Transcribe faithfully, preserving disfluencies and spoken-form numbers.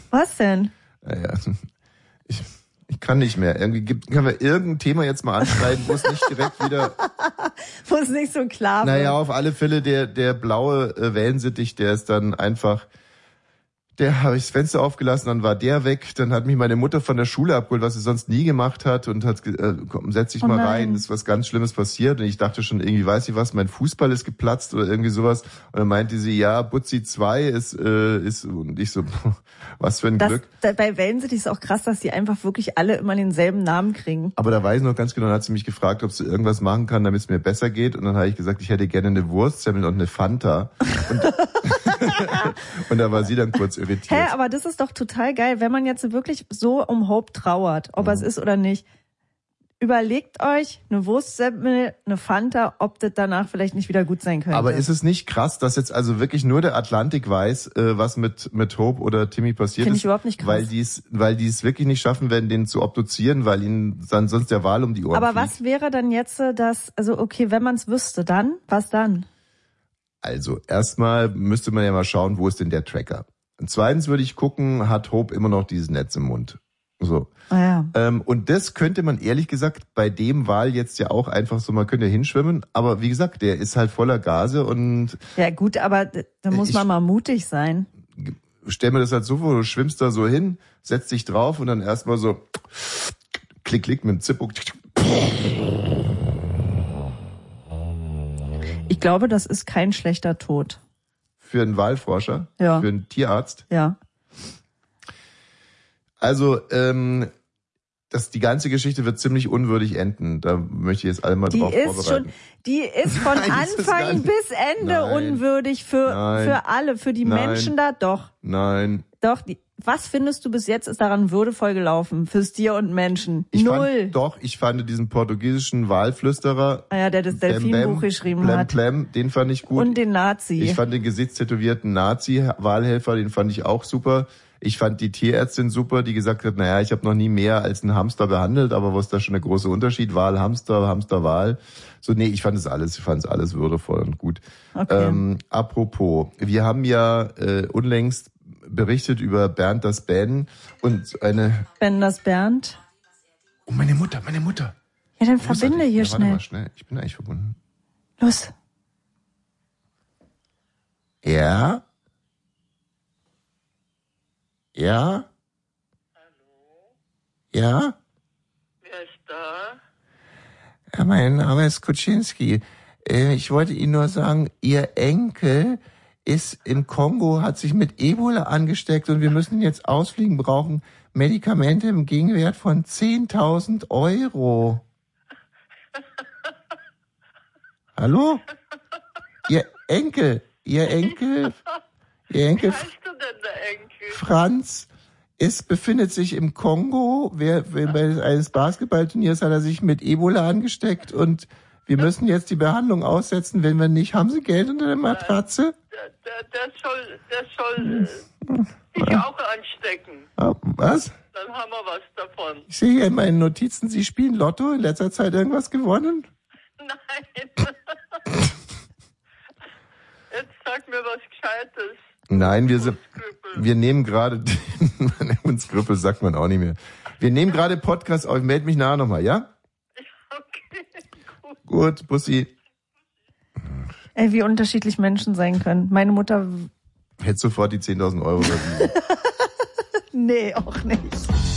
Was denn? Naja, ich, ich kann nicht mehr. Irgendwie gibt, können wir irgendein Thema jetzt mal anschneiden, wo es nicht direkt wieder... wo es nicht so klar wird. Naja, auf alle Fälle, der, der blaue äh, Wellensittich, der ist dann einfach... Der habe ich das Fenster aufgelassen, dann war der weg. Dann hat mich meine Mutter von der Schule abgeholt, was sie sonst nie gemacht hat, und hat äh, komm, setz dich oh mal nein. rein, ist was ganz Schlimmes passiert. Und ich dachte schon, irgendwie weiß ich was, mein Fußball ist geplatzt oder irgendwie sowas. Und dann meinte sie, ja, Butzi zwei ist, äh, ist, und ich so, was für ein das, Glück. Da, bei Wellensittich ist auch krass, dass die einfach wirklich alle immer denselben Namen kriegen. Aber da weiß ich noch ganz genau, dann hat sie mich gefragt, ob sie irgendwas machen kann, damit es mir besser geht. Und dann habe ich gesagt, ich hätte gerne eine Wurstsemmel und eine Fanta. Und, und da war sie dann kurz irritiert. Hä, aber das ist doch total geil, wenn man jetzt wirklich so um Hope trauert, ob mhm. es ist oder nicht. Überlegt euch eine Wurstsemmel, eine Fanta, ob das danach vielleicht nicht wieder gut sein könnte. Aber ist es nicht krass, dass jetzt also wirklich nur der Atlantik weiß, äh, was mit mit Hope oder Timmy passiert Find ist? Ich überhaupt nicht krass. Weil die es weil die es wirklich nicht schaffen werden, den zu obduzieren, weil ihnen dann sonst der Wal um die Ohren Aber fliegt. Was wäre dann jetzt das, also okay, wenn man es wüsste, dann? Was dann? Also erstmal müsste man ja mal schauen, wo ist denn der Tracker? Und zweitens würde ich gucken, hat Hope immer noch dieses Netz im Mund? So. Ah, ja. Ähm, und das könnte man ehrlich gesagt bei dem Wal jetzt ja auch einfach so, man könnte ja hinschwimmen, aber wie gesagt, der ist halt voller Gase und... Ja gut, aber da muss ich, man mal mutig sein. Stell mir das halt so vor, du schwimmst da so hin, setzt dich drauf und dann erstmal so klick, klick mit dem Zippo. Ich glaube, das ist kein schlechter Tod. Für einen Walforscher? Ja. Für einen Tierarzt? Ja. Also, ähm, das, die ganze Geschichte wird ziemlich unwürdig enden. Da möchte ich jetzt alle mal die drauf ist vorbereiten. Schon, die ist von Nein, Anfang ist bis Ende Nein. unwürdig für, Nein. für alle, für die Nein. Menschen da. Doch. Nein. Doch, die, was findest du bis jetzt ist daran würdevoll gelaufen? Fürs Tier und Menschen? Ich Null. Fand, doch, ich fand diesen portugiesischen Walflüsterer, ah ja, der das Delfinbuch geschrieben Blem, hat. Blem, den fand ich gut. Und den Nazi. Ich fand den gesichtstätowierten Nazi-Wahlhelfer, den fand ich auch super. Ich fand die Tierärztin super, die gesagt hat, naja, ich habe noch nie mehr als einen Hamster behandelt, aber was ist da schon der große Unterschied? Wal, Hamster, Hamster, Wal. So, nee, ich fand es alles, ich fand es alles würdevoll und gut. Okay. Ähm, apropos, wir haben ja äh, unlängst berichtet über Bernd das Ben und eine... Ben das Bernd. Oh, meine Mutter, meine Mutter. Ja, dann verbinde hier ja, schnell. Warte mal, schnell. Ich bin eigentlich verbunden. Los. Ja? Ja? Hallo? Ja? Wer ist da? Ja, mein Name ist Kuczynski. Ich wollte Ihnen nur sagen, Ihr Enkel ist im Kongo, hat sich mit Ebola angesteckt und wir müssen ihn jetzt ausfliegen, brauchen Medikamente im Gegenwert von zehntausend Euro. Hallo? Ihr Enkel, Ihr Enkel, Ihr Enkel, Wie heißt du denn, der Enkel? Franz, ist, befindet sich im Kongo. Wer, wer, bei eines Basketballturniers hat er sich mit Ebola angesteckt und wir müssen jetzt die Behandlung aussetzen. Wenn wir nicht, haben Sie Geld unter der Matratze? Der, der, der soll, der soll äh, sich auch anstecken. Ah, was? Dann haben wir was davon. Ich sehe hier in meinen Notizen, Sie spielen Lotto, in letzter Zeit irgendwas gewonnen? Nein. Jetzt sag mir was Gescheites. Nein, wir sind, wir nehmen gerade, Hundskrüppel sagt man auch nicht mehr. Wir nehmen gerade Podcast auf, ich melde mich nachher nochmal, ja? Okay, gut. Gut, Bussi. Ey, wie unterschiedlich Menschen sein können. Meine Mutter... Hätte sofort die zehntausend Euro überwiesen. nee, auch nicht.